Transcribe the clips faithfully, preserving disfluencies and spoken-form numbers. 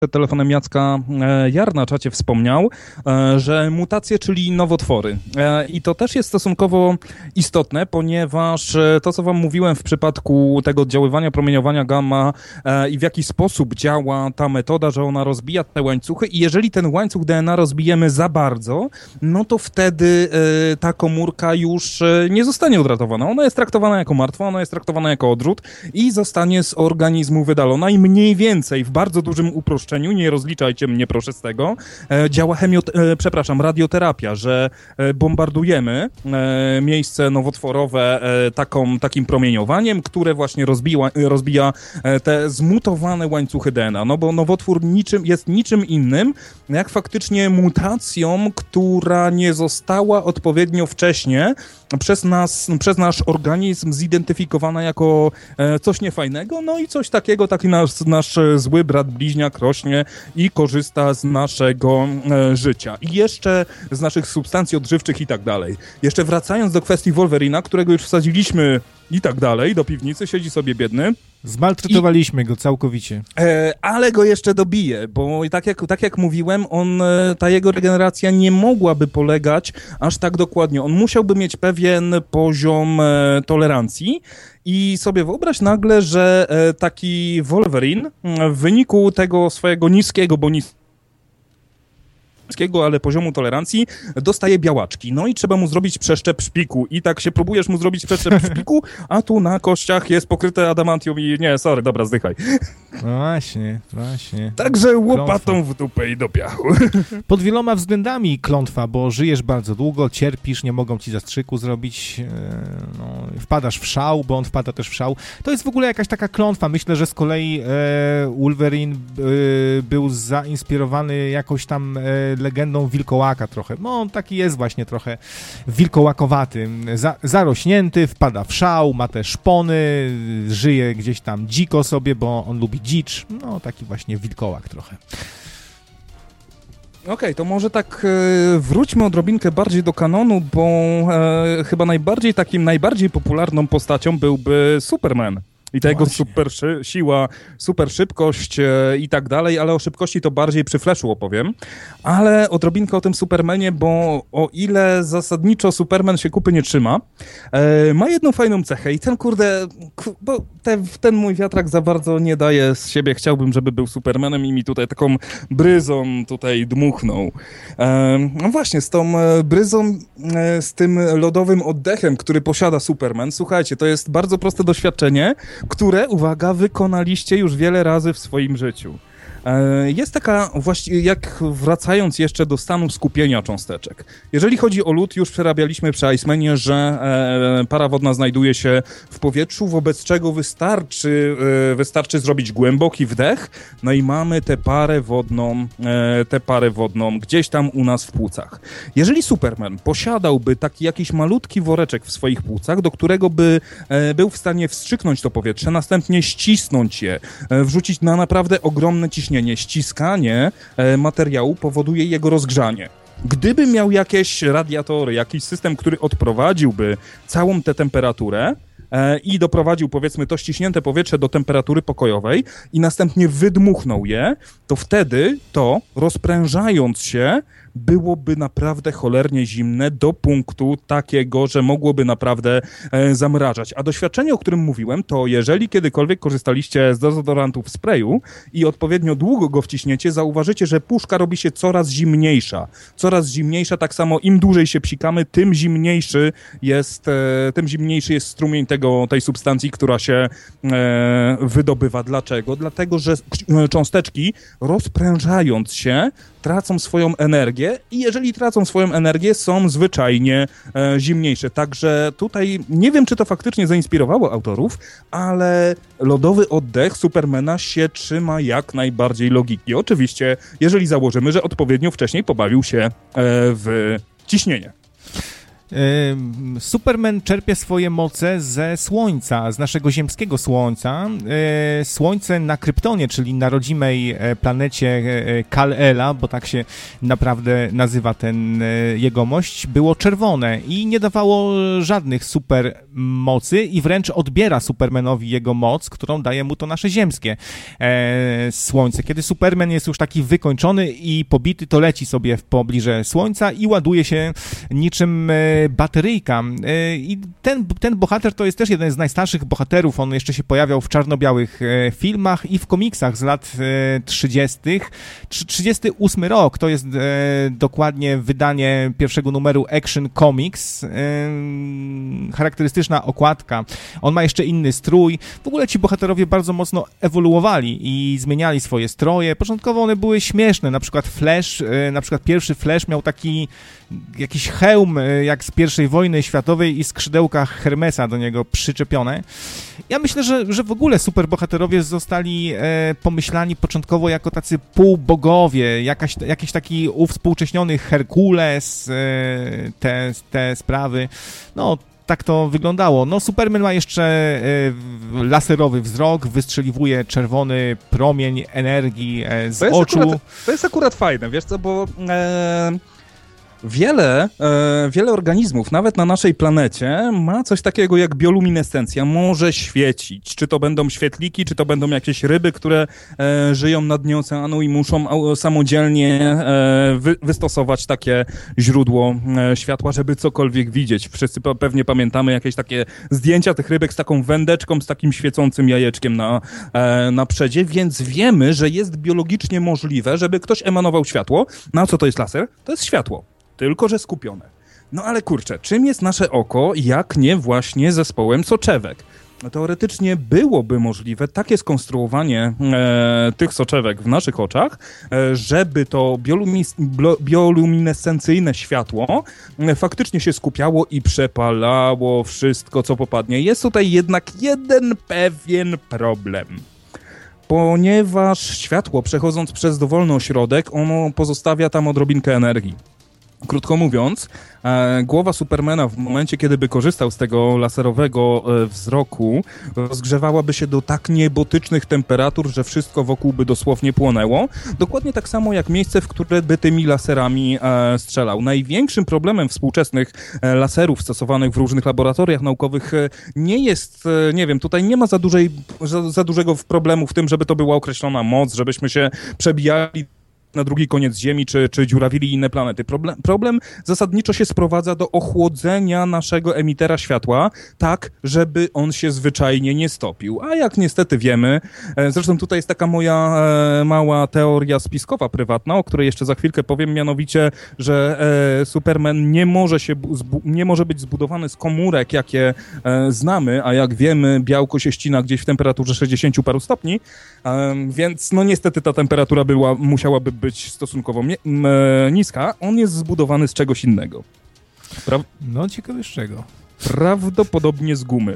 przed telefonem Jacka Jar na czacie wspomniał, że mutacje, czyli nowotwory. I to też jest stosunkowo istotne, ponieważ to, co wam mówiłem w przypadku tego oddziaływania promieniowania gamma i w jaki sposób działa ta metoda, że ona rozbija te łańcuchy i jeżeli ten łańcuch D N A rozbijemy za bardzo, no to wtedy ta komórka już nie zostanie odratowana. Ona jest traktowana jako martwa, ona jest traktowana jako odrzut i zostanie z organizmu wydalona i mniej więcej w bardzo dużym uproszczeniu, nie rozliczajcie mnie proszę z tego, e, działa chemiot- e, przepraszam, radioterapia, że e, bombardujemy e, miejsce nowotworowe e, taką, takim promieniowaniem, które właśnie rozbiła, rozbija e, te zmutowane łańcuchy D N A, no bo nowotwór niczym, jest niczym innym, jak faktycznie mutacją, która nie została odpowiednio wcześnie przez nas, przez nasz organizm zidentyfikowana jako e, coś niefajnego, no i coś takiego, taki nasz, nasz zły brat bliźniak rośnie i korzysta z naszego e, życia. I jeszcze z naszych substancji odżywczych i tak dalej. Jeszcze wracając do kwestii Wolverina, którego już wsadziliśmy i tak dalej, do piwnicy, siedzi sobie biedny. Zmaltretowaliśmy I, go całkowicie. E, ale go jeszcze dobije, bo tak jak, tak jak mówiłem, on, ta jego regeneracja nie mogłaby polegać aż tak dokładnie. On musiałby mieć pewien poziom e, tolerancji i sobie wyobraź nagle, że e, taki Wolverine w wyniku tego swojego niskiego, bo niskiego, ale poziomu tolerancji dostaje białaczki. No i trzeba mu zrobić przeszczep szpiku. I tak się próbujesz mu zrobić przeszczep szpiku, a tu na kościach jest pokryte adamantium i nie, sorry, dobra, zdychaj. No właśnie, właśnie. Także łopatą klątwa w dupę i do piachu. Pod wieloma względami klątwa, bo żyjesz bardzo długo, cierpisz, nie mogą ci zastrzyku zrobić, no, wpadasz w szał, bo on wpada też w szał. To jest w ogóle jakaś taka klątwa. Myślę, że z kolei e, Wolverine e, był zainspirowany jakoś tam e, legendą wilkołaka trochę. No on taki jest właśnie trochę wilkołakowaty. Za, zarośnięty, wpada w szał, ma te szpony, żyje gdzieś tam dziko sobie, bo on lubi dzicz. No taki właśnie wilkołak trochę. Okej, okay, to może tak e, wróćmy odrobinkę bardziej do kanonu, bo e, chyba najbardziej takim, najbardziej popularną postacią byłby Superman. I ta jego super szy- siła, super szybkość e, i tak dalej, ale o szybkości to bardziej przy Flashu opowiem. Ale odrobinkę o tym Supermanie, bo o ile zasadniczo Superman się kupy nie trzyma, e, ma jedną fajną cechę i ten kurde, k- bo te, ten mój wiatrak za bardzo nie daje z siebie. Chciałbym, żeby był Supermanem i mi tutaj taką bryzą tutaj dmuchnął. E, no właśnie, z tą bryzą, e, z tym lodowym oddechem, który posiada Superman, słuchajcie, to jest bardzo proste doświadczenie, które, uwaga, wykonaliście już wiele razy w swoim życiu. Jest taka, właściwie jak wracając jeszcze do stanu skupienia cząsteczek. Jeżeli chodzi o lód, już przerabialiśmy przy Icemanie, że e, para wodna znajduje się w powietrzu, wobec czego wystarczy, e, wystarczy zrobić głęboki wdech, no i mamy tę parę wodną, e, tę parę wodną gdzieś tam u nas w płucach. Jeżeli Superman posiadałby taki jakiś malutki woreczek w swoich płucach, do którego by e, był w stanie wstrzyknąć to powietrze, następnie ścisnąć je, e, wrzucić na naprawdę ogromne ciśnienie, ściskanie e, materiału powoduje jego rozgrzanie. Gdyby miał jakieś radiatory, jakiś system, który odprowadziłby całą tę temperaturę e, i doprowadził, powiedzmy, to ściśnięte powietrze do temperatury pokojowej i następnie wydmuchnął je, to wtedy to, rozprężając się, byłoby naprawdę cholernie zimne do punktu takiego, że mogłoby naprawdę e, zamrażać. A doświadczenie, o którym mówiłem, to jeżeli kiedykolwiek korzystaliście z dezodorantów w sprayu i odpowiednio długo go wciśniecie, zauważycie, że puszka robi się coraz zimniejsza. Coraz zimniejsza, tak samo im dłużej się psikamy, tym zimniejszy jest, e, tym zimniejszy jest strumień tego, tej substancji, która się e, wydobywa. Dlaczego? Dlatego, że cząsteczki, rozprężając się, tracą swoją energię i jeżeli tracą swoją energię, są zwyczajnie e, zimniejsze. Także tutaj nie wiem, czy to faktycznie zainspirowało autorów, ale lodowy oddech Supermana się trzyma jak najbardziej logiki. Oczywiście, jeżeli założymy, że odpowiednio wcześniej pobawił się e, w ciśnienie. Superman czerpie swoje moce ze Słońca, z naszego ziemskiego Słońca. Słońce na Kryptonie, czyli na rodzimej planecie Kal-Ela, bo tak się naprawdę nazywa ten jegomość, było czerwone i nie dawało żadnych super mocy i wręcz odbiera Supermanowi jego moc, którą daje mu to nasze ziemskie Słońce. Kiedy Superman jest już taki wykończony i pobity, to leci sobie w pobliże Słońca i ładuje się niczym bateryjka. I ten, ten bohater to jest też jeden z najstarszych bohaterów. On jeszcze się pojawiał w czarno-białych filmach i w komiksach z lat trzydziestych. trzydziesty ósmy rok to jest dokładnie wydanie pierwszego numeru Action Comics. Charakterystyczna okładka. On ma jeszcze inny strój. W ogóle ci bohaterowie bardzo mocno ewoluowali i zmieniali swoje stroje. Początkowo one były śmieszne. Na przykład Flash, na przykład pierwszy Flash miał taki jakiś hełm jak z pierwszej wojny światowej i skrzydełka Hermesa do niego przyczepione. Ja myślę, że, że w ogóle superbohaterowie zostali e, pomyślani początkowo jako tacy półbogowie, jakaś, jakiś taki uwspółcześniony Herkules, e, te, te sprawy. No, tak to wyglądało. No, Superman ma jeszcze e, laserowy wzrok, wystrzeliwuje czerwony promień energii e, z to oczu. Akurat, to jest akurat fajne, wiesz co, bo... E... Wiele, e, wiele organizmów, nawet na naszej planecie, ma coś takiego jak bioluminescencja, może świecić. Czy to będą świetliki, czy to będą jakieś ryby, które e, żyją na dnie oceanu i muszą a, samodzielnie e, wy, wystosować takie źródło e, światła, żeby cokolwiek widzieć. Wszyscy pewnie pamiętamy jakieś takie zdjęcia tych rybek z taką wędeczką, z takim świecącym jajeczkiem na, e, na przedzie, więc wiemy, że jest biologicznie możliwe, żeby ktoś emanował światło. No a co to jest laser? To jest światło. Tylko że skupione. No ale kurczę, czym jest nasze oko, jak nie właśnie zespołem soczewek? No teoretycznie byłoby możliwe takie skonstruowanie e, tych soczewek w naszych oczach, e, żeby to biolumis, blo, bioluminescencyjne światło e, faktycznie się skupiało i przepalało wszystko, co popadnie. Jest tutaj jednak jeden pewien problem. Ponieważ światło, przechodząc przez dowolny ośrodek, ono pozostawia tam odrobinkę energii. Krótko mówiąc, e, głowa Supermana w momencie, kiedy by korzystał z tego laserowego e, wzroku, rozgrzewałaby się do tak niebotycznych temperatur, że wszystko wokół by dosłownie płonęło. Dokładnie tak samo jak miejsce, w które by tymi laserami e, strzelał. Największym problemem współczesnych e, laserów stosowanych w różnych laboratoriach naukowych e, nie jest, e, nie wiem, tutaj nie ma za, dużej, za, za dużego problemu w tym, żeby to była określona moc, żebyśmy się przebijali na drugi koniec Ziemi, czy, czy dziurawili inne planety. Problem, problem zasadniczo się sprowadza do ochłodzenia naszego emitera światła, tak, żeby on się zwyczajnie nie stopił. A jak niestety wiemy, e, zresztą tutaj jest taka moja e, mała teoria spiskowa prywatna, o której jeszcze za chwilkę powiem, mianowicie, że e, Superman nie może, się, zbu, nie może być zbudowany z komórek, jakie e, znamy, a jak wiemy, białko się ścina gdzieś w temperaturze sześćdziesięciu paru stopni, e, więc no niestety ta temperatura była, musiałaby być stosunkowo mie- m- niska, on jest zbudowany z czegoś innego. Pra- no, ciekawe z czego. Prawdopodobnie z gumy.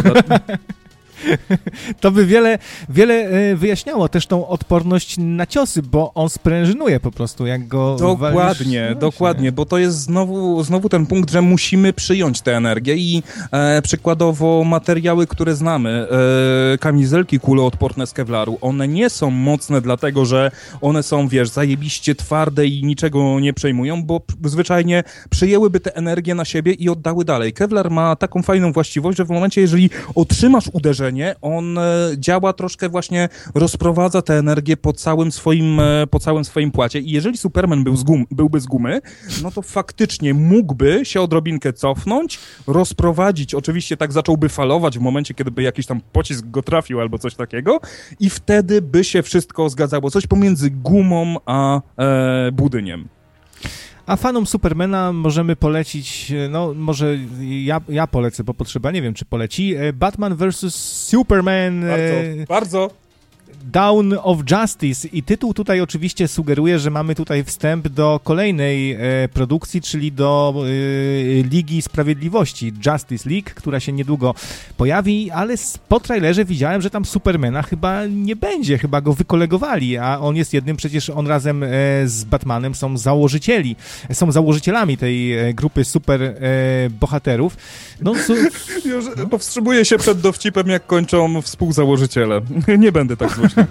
To by wiele, wiele wyjaśniało też tą odporność na ciosy, bo on sprężynuje po prostu, jak go Dokładnie, walisz. dokładnie, bo to jest znowu, znowu ten punkt, że musimy przyjąć tę energię i e, przykładowo materiały, które znamy, e, kamizelki kuloodporne z kewlaru, one nie są mocne dlatego, że one są, wiesz, zajebiście twarde i niczego nie przejmują, bo zwyczajnie przyjęłyby tę energię na siebie i oddały dalej. Kevlar ma taką fajną właściwość, że w momencie, jeżeli otrzymasz uderzenie, on e, działa troszkę właśnie, rozprowadza tę energię po całym swoim, e, po całym swoim płacie i jeżeli Superman był z gum, byłby z gumy, no to faktycznie mógłby się odrobinkę cofnąć, rozprowadzić, oczywiście tak zacząłby falować w momencie, kiedy by jakiś tam pocisk go trafił albo coś takiego i wtedy by się wszystko zgadzało. Coś pomiędzy gumą a e, budyniem. A fanom Supermana możemy polecić, no może ja, ja polecę, bo potrzeba, nie wiem czy poleci, Batman versus Superman. Bardzo, bardzo. Dawn of Justice i tytuł tutaj oczywiście sugeruje, że mamy tutaj wstęp do kolejnej e, produkcji, czyli do e, Ligi Sprawiedliwości, Justice League, która się niedługo pojawi, ale po trailerze widziałem, że tam Supermana chyba nie będzie, chyba go wykolegowali, a on jest jednym, przecież on razem e, z Batmanem są założycieli, są założycielami tej e, grupy super e, bohaterów. No, su- Już powstrzymuję się przed dowcipem, jak kończą współzałożyciele. Nie będę tak złośliwy.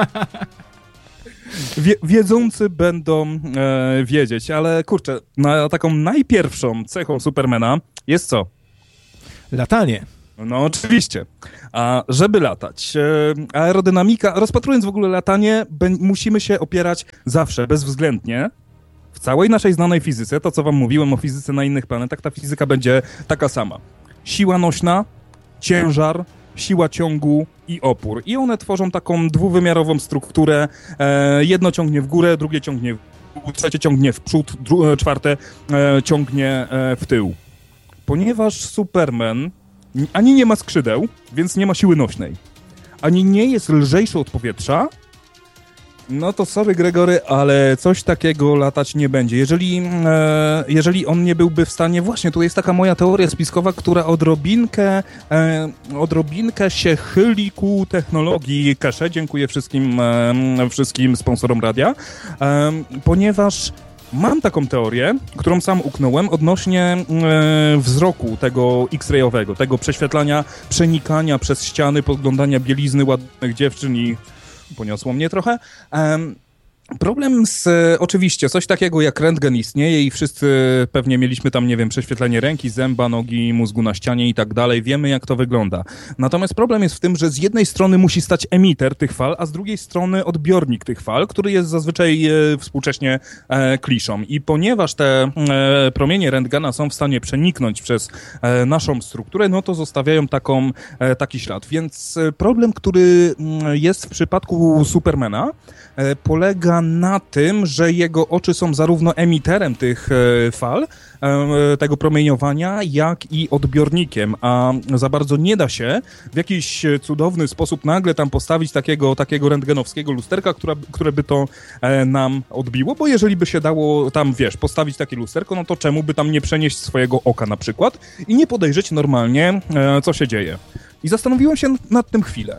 Wie, wiedzący będą e, wiedzieć, ale kurczę, na taką najpierwszą cechą Supermana jest co? Latanie. No oczywiście. A żeby latać, e, aerodynamika, rozpatrując w ogóle latanie, be, musimy się opierać zawsze, bezwzględnie, w całej naszej znanej fizyce, to co wam mówiłem o fizyce na innych planetach, ta fizyka będzie taka sama. Siła nośna, ciężar, siła ciągu i opór. I one tworzą taką dwuwymiarową strukturę. E, jedno ciągnie w górę, drugie ciągnie w dół, trzecie ciągnie w przód, dru- czwarte e, ciągnie e, w tył. Ponieważ Superman ani nie ma skrzydeł, więc nie ma siły nośnej, ani nie jest lżejszy od powietrza, no to sorry Gregory, ale coś takiego latać nie będzie. Jeżeli, e, jeżeli on nie byłby w stanie, właśnie tu jest taka moja teoria spiskowa, która odrobinkę, e, odrobinkę się chyli ku technologii cache. Dziękuję wszystkim, e, wszystkim sponsorom radia, e, ponieważ mam taką teorię, którą sam uknąłem odnośnie e, wzroku tego X-rayowego, tego prześwietlania, przenikania przez ściany, podglądania bielizny ładnych dziewczyn i poniosło mnie trochę. Um, problem z, oczywiście, coś takiego jak rentgen istnieje i wszyscy pewnie mieliśmy tam, nie wiem, prześwietlenie ręki, zęba, nogi, mózgu na ścianie i tak dalej. Wiemy, jak to wygląda. Natomiast problem jest w tym, że z jednej strony musi stać emiter tych fal, a z drugiej strony odbiornik tych fal, który jest zazwyczaj e, współcześnie e, kliszą. I ponieważ te e, promienie rentgena są w stanie przeniknąć przez e, naszą strukturę, no to zostawiają taką, e, taki ślad. Więc problem, który jest w przypadku Supermana, e, polega na tym, że jego oczy są zarówno emiterem tych e, fal, e, tego promieniowania, jak i odbiornikiem, a za bardzo nie da się w jakiś cudowny sposób nagle tam postawić takiego, takiego rentgenowskiego lusterka, która, które by to e, nam odbiło, bo jeżeli by się dało tam, wiesz, postawić takie lusterko, no to czemu by tam nie przenieść swojego oka na przykład i nie podejrzeć normalnie, e, co się dzieje. I zastanowiłem się nad tym chwilę.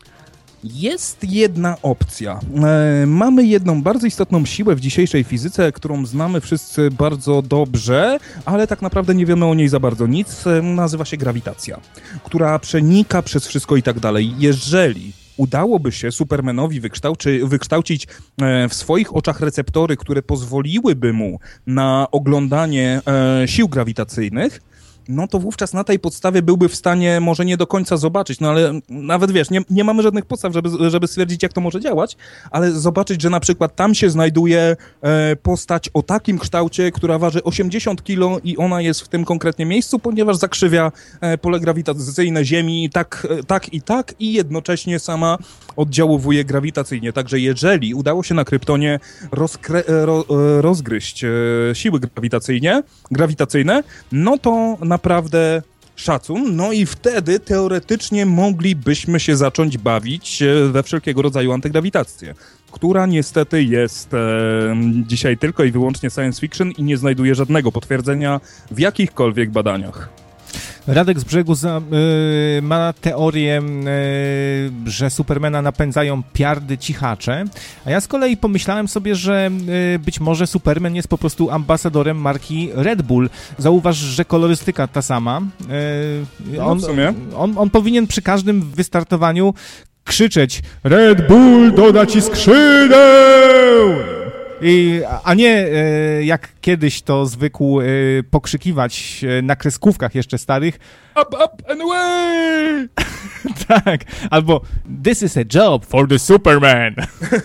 Jest jedna opcja. E, mamy jedną bardzo istotną siłę w dzisiejszej fizyce, którą znamy wszyscy bardzo dobrze, ale tak naprawdę nie wiemy o niej za bardzo nic. E, nazywa się grawitacja, która przenika przez wszystko i tak dalej. Jeżeli udałoby się Supermanowi wykształci- wykształcić e, w swoich oczach receptory, które pozwoliłyby mu na oglądanie e, sił grawitacyjnych, no to wówczas na tej podstawie byłby w stanie może nie do końca zobaczyć, no ale nawet wiesz, nie, nie mamy żadnych podstaw, żeby, żeby stwierdzić, jak to może działać, ale zobaczyć, że na przykład tam się znajduje e, postać o takim kształcie, która waży osiemdziesiąt kilo i ona jest w tym konkretnie miejscu, ponieważ zakrzywia e, pole grawitacyjne Ziemi tak, e, tak i tak i jednocześnie sama oddziałuje grawitacyjnie. Także jeżeli udało się na Kryptonie rozkre- ro, rozgryźć e, siły grawitacyjne, grawitacyjne, no to naprawdę szacun, no i wtedy teoretycznie moglibyśmy się zacząć bawić we wszelkiego rodzaju antygrawitację, która niestety jest e, dzisiaj tylko i wyłącznie science fiction i nie znajduje żadnego potwierdzenia w jakichkolwiek badaniach. Radek z brzegu za, y, ma teorię, y, że Supermana napędzają piardy cichacze, a ja z kolei pomyślałem sobie, że y, być może Superman jest po prostu ambasadorem marki Red Bull. Zauważ, że kolorystyka ta sama. Y, on, no w sumie. On, on powinien przy każdym wystartowaniu krzyczeć: Red Bull doda ci skrzydeł! I, a nie e, jak kiedyś to zwykł e, pokrzykiwać e, na kreskówkach jeszcze starych. Up, up and away! Tak, albo this is a job for the Superman.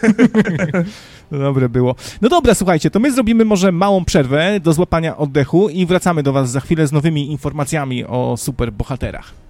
Dobre było. No dobra, słuchajcie, to my zrobimy może małą przerwę do złapania oddechu i wracamy do was za chwilę z nowymi informacjami o superbohaterach.